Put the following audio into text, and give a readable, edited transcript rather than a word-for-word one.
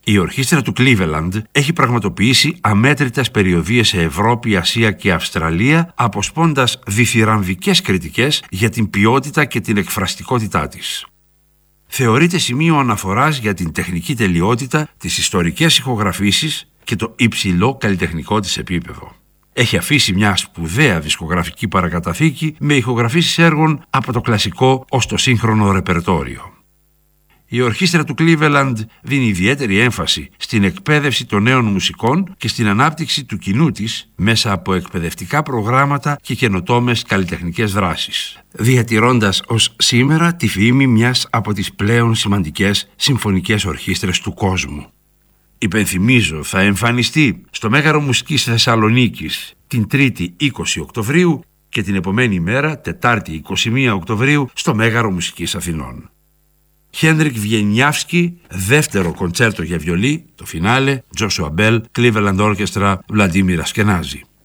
Η ορχήστρα του Cleveland έχει πραγματοποιήσει αμέτρητες περιοδίες σε Ευρώπη, Ασία και Αυστραλία, αποσπώντας διθυραμβικές κριτικές για την ποιότητα και την εκφραστικότητά της. Θεωρείται σημείο αναφοράς για την τεχνική τελειότητα, τις ιστορικές ηχογραφήσεις και το υψηλό καλλιτεχνικό της επίπεδο. Έχει αφήσει μια σπουδαία δισκογραφική παρακαταθήκη με ηχογραφήσεις έργων από το κλασικό ως το σύγχρονο ρεπερτόριο. Η ορχήστρα του Cleveland δίνει ιδιαίτερη έμφαση στην εκπαίδευση των νέων μουσικών και στην ανάπτυξη του κοινού της μέσα από εκπαιδευτικά προγράμματα και καινοτόμες καλλιτεχνικές δράσεις, διατηρώντας ως σήμερα τη φήμη μιας από τις πλέον σημαντικές συμφωνικές ορχήστρες του κόσμου. Υπενθυμίζω, θα εμφανιστεί στο Μέγαρο Μουσικής Θεσσαλονίκης την 3η 20 Οκτωβρίου και την επομένη ημέρα, Τετάρτη 21 Οκτωβρίου, στο Μέγαρο Μουσικής Αθηνών. Χένρικ Βιενιάφσκι, δεύτερο κοντσέρτο για βιολί, το φινάλε, Joshua Bell, Cleveland Orchestra, Βλαντίμιρ Ασκενάζη.